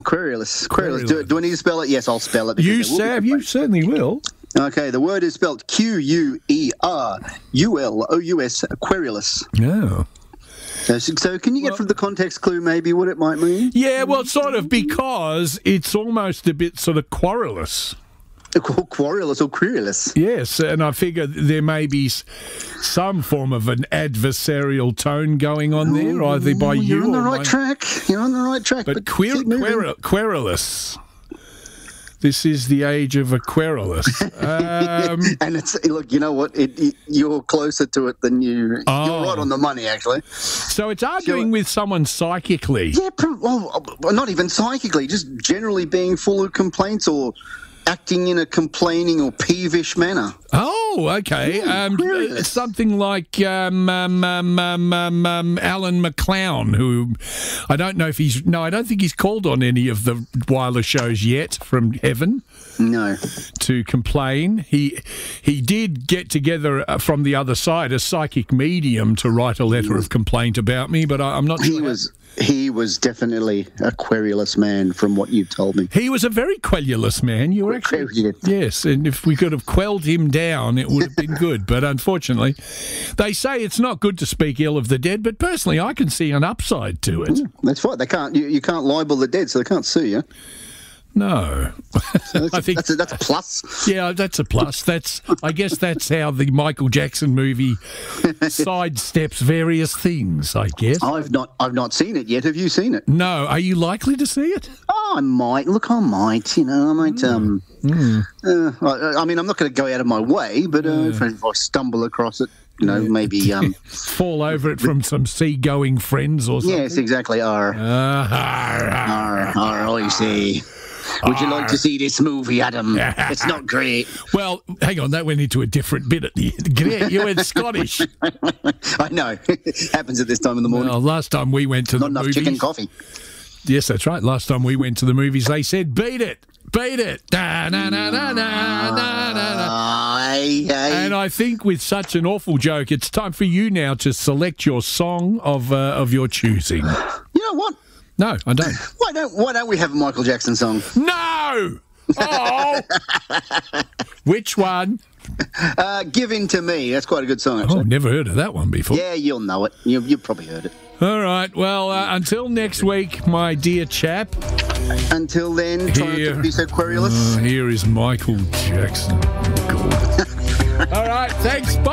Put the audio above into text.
Querulous. Querulous. Do I need to spell it? Yes, I'll spell it. You certainly will. Okay, the word is spelled Querulous. Querulous. Yeah. So can you get from the context clue maybe what it might mean? Yeah, well, sort of, because it's almost a bit sort of querulous. Querulous or querulous? Yes, and I figure there may be some form of an adversarial tone going on there, either by you or You're on the right track. You're on the right track. But querulous. This is the age of a querulous. And look, you know what? You're closer to it than you're right on the money, actually. So it's arguing with someone psychically. Yeah, well, not even psychically, just generally being full of complaints or acting in a complaining or peevish manner. Oh, okay. Something like Alan McClown, who I don't know if I don't think he's called on any of the wireless shows yet from heaven. No. To complain. He did get together from the other side, a psychic medium, to write a letter of complaint about me, but I'm not sure. He was definitely a querulous man from what you've told me. He was a very querulous man. You were actually... Yes, and if we could have quelled him down, it would have been good. But unfortunately, they say it's not good to speak ill of the dead, but personally, I can see an upside to it. That's right. They can't. You can't libel the dead, so they can't sue you. No. So I think that's a plus. Yeah, that's a plus. I guess that's how the Michael Jackson movie sidesteps various things, I guess. I've not seen it yet. Have you seen it? No. Are you likely to see it? Oh, I might. Look, I might. I might. I mean, I'm not going to go out of my way, but if I stumble across it, maybe fall over it from some seagoing friends or something. Yes, exactly. I see. Would you like to see this movie, Adam? It's not great. Well, hang on, that went into a different bit at the end. Great, you went Scottish. I know. It happens at this time in the morning. Well, last time we went to the movies... Not enough chicken coffee. Yes, that's right. Last time we went to the movies, they said, beat it. Beat it. Da, na, na, na, na, na, na. And I think with such an awful joke, it's time for you now to select your song of your choosing. You know what? No, I don't. Why don't we have a Michael Jackson song? No! Oh! Which one? Give In To Me. That's quite a good song, actually. Oh, never heard of that one before. Yeah, you'll know it. You've probably heard it. All right. Well, until next week, my dear chap. Until then, try not to be so querulous. Here is Michael Jackson. All right. Thanks. Bye.